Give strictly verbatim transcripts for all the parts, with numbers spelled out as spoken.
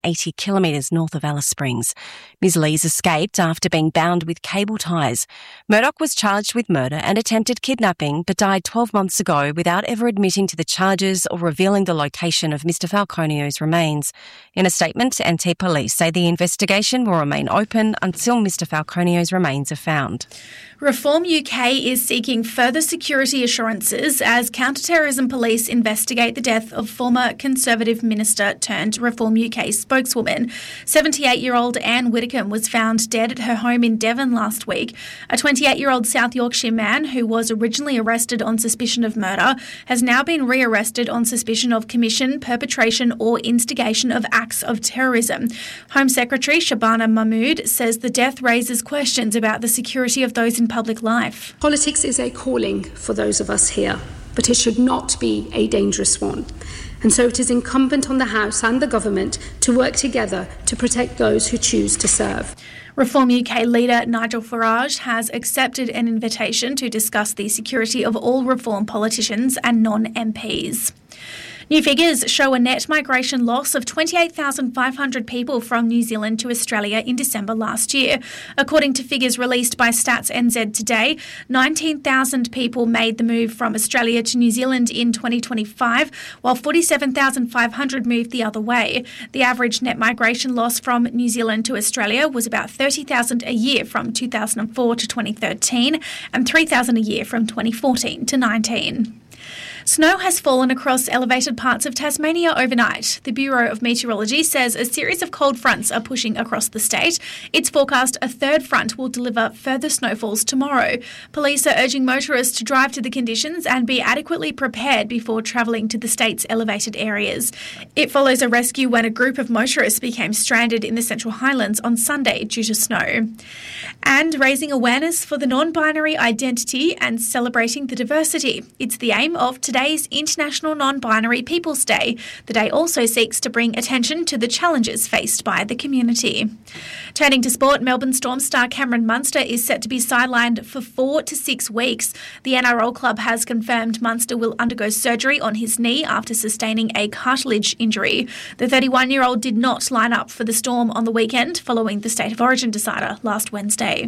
eighty kilometres north of Alice Springs. Miz Lees escaped after being bound with cable ties. Murdoch was charged with murder and attempted kidnapping, but died twelve months ago without ever admitting to the charges or revealing the location of Mister Falconio's remains. In a statement, N T Police say the investigation will remain open until Mister Falconio's remains are found. Reform U K is seeking further security assurances as counter-terrorism police investigate the death of former Conservative minister turned Reform U K spokeswoman. seventy-eight-year-old Anne Widdecombe was found dead at her home in Devon last week. A twenty-eight-year-old South Yorkshire man who was originally arrested on suspicion of murder has now been re-arrested on suspicion of commission, perpetration or instigation of acts of terrorism. Home Secretary Shabana Mahmood says the death raises questions about the security of those in public life. Politics is a calling for those of us here, but it should not be a dangerous one. And so it is incumbent on the House and the Government to work together to protect those who choose to serve. Reform U K leader Nigel Farage has accepted an invitation to discuss the security of all Reform politicians and non-M Ps. New figures show a net migration loss of twenty-eight thousand five hundred people from New Zealand to Australia in December last year. According to figures released by Stats N Z today, nineteen thousand people made the move from Australia to New Zealand in twenty twenty-five, while forty-seven thousand five hundred moved the other way. The average net migration loss from New Zealand to Australia was about thirty thousand a year from two thousand four to twenty thirteen and three thousand a year from twenty fourteen to nineteen. Snow has fallen across elevated parts of Tasmania overnight. The Bureau of Meteorology says a series of cold fronts are pushing across the state. It's forecast a third front will deliver further snowfalls tomorrow. Police are urging motorists to drive to the conditions and be adequately prepared before travelling to the state's elevated areas. It follows a rescue when a group of motorists became stranded in the Central Highlands on Sunday due to snow. And raising awareness for the non-binary identity and celebrating the diversity. It's the aim of today's International Non-Binary People's Day. The day also seeks to bring attention to the challenges faced by the community. Turning to sport, Melbourne Storm star Cameron Munster is set to be sidelined for four to six weeks. The N R L club has confirmed Munster will undergo surgery on his knee after sustaining a cartilage injury. The thirty-one-year-old did not line up for the Storm on the weekend following the State of Origin decider last Wednesday.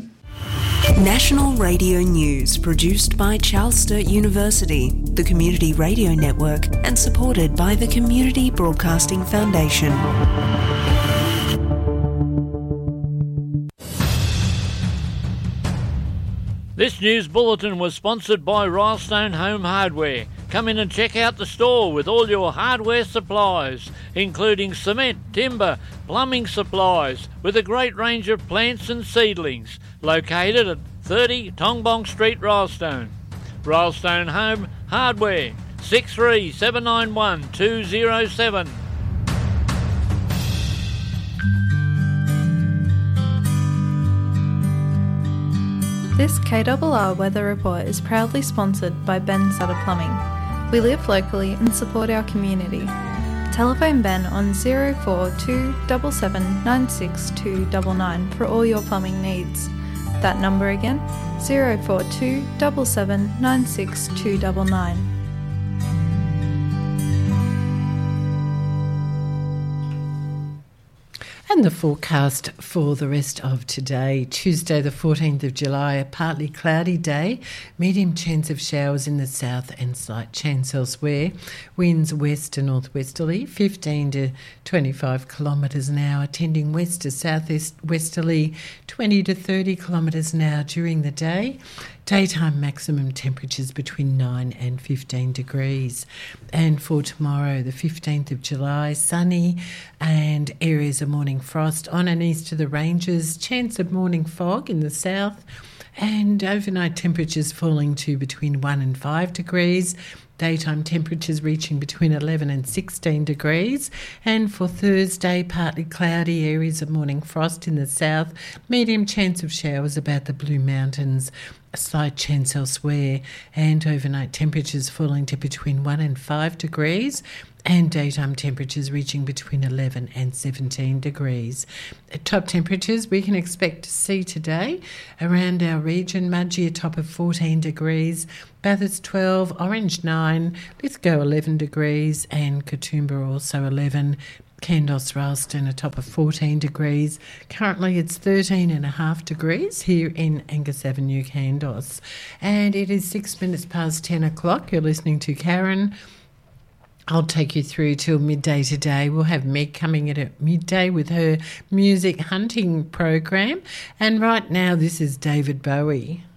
National Radio News, produced by Charles Sturt University, the Community Radio Network, and supported by the Community Broadcasting Foundation. This news bulletin was sponsored by Rylestone Home Hardware. Come in and check out the store with all your hardware supplies, including cement, timber, plumbing supplies, with a great range of plants and seedlings. Located at thirty Tongbong Street, Rylestone. Rylestone Home Hardware, six three seven nine one two zero seven. This K R R Weather Report is proudly sponsored by Ben Sutter Plumbing. We live locally and support our community. Telephone Ben on zero four two seven seven nine six two nine nine for all your plumbing needs. That number again, zero four two seven seven nine six two nine nine. And the forecast for the rest of today, Tuesday the fourteenth of July, a partly cloudy day, medium chance of showers in the south and slight chance elsewhere. Winds west to northwesterly, fifteen to twenty-five kilometres an hour, tending west to southeast westerly, twenty to thirty kilometres an hour during the day. Daytime maximum temperatures between nine and fifteen degrees. And for tomorrow, the fifteenth of July, sunny and areas of morning frost on and east of the ranges. Chance of morning fog in the south and overnight temperatures falling to between one and five degrees. Daytime temperatures reaching between eleven and sixteen degrees. And for Thursday, partly cloudy, areas of morning frost in the south, medium chance of showers about the Blue Mountains, a slight chance elsewhere, and overnight temperatures falling to between one and five degrees, and daytime temperatures reaching between eleven and seventeen degrees. At top temperatures we can expect to see today around our region: Mudgee a top of fourteen degrees, Bathurst twelve, Orange nine, Lithgow eleven degrees, and Katoomba also eleven. Kandos Ralston a top of fourteen degrees. Currently it's thirteen and a half degrees here in Angus Avenue, Kandos. And it is six minutes past ten o'clock. You're listening to Karen. I'll take you through till midday today. We'll have Meg coming in at midday with her music hunting program. And right now this is David Bowie.